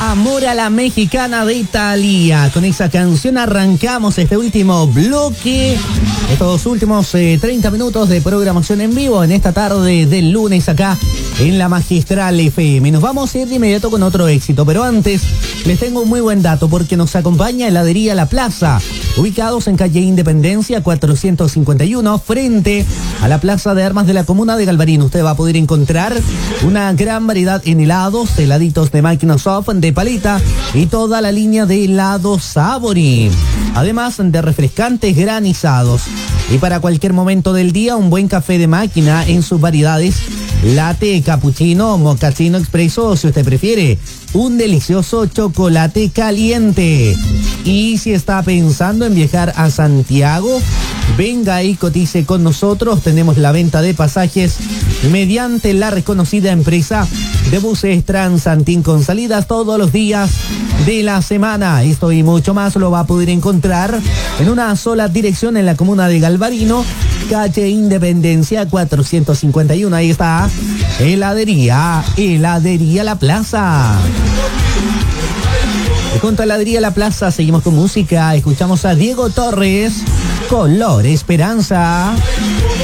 Amor a la Mexicana de Italia. Con esa canción arrancamos este último bloque, estos últimos 30 minutos de programación en vivo en esta tarde del lunes acá en la Magistral FM. Nos vamos a ir de inmediato con otro éxito, pero antes les tengo un muy buen dato porque nos acompaña Heladería La Plaza, ubicados en calle Independencia 451, frente a la Plaza de Armas de la Comuna de Galvarino. Usted va a poder encontrar una gran variedad en helados, heladitos de Microsoft, de paleta y toda la línea de helados Sabori, además de refrescantes granizados. Y para cualquier momento del día, un buen café de máquina en sus variedades: latte, cappuccino, mochaccino expreso, o si usted prefiere, un delicioso chocolate caliente. Y si está pensando en viajar a Santiago, venga y cotice con nosotros. Tenemos la venta de pasajes mediante la reconocida empresa de buses Transantín, con salidas todos los días de la semana. Esto y mucho más lo va a poder encontrar en una sola dirección en la comuna de Galvarino, calle Independencia 451. Ahí está, Heladería La Plaza. Y junto a Heladería La Plaza seguimos con música. Escuchamos a Diego Torres, Color Esperanza.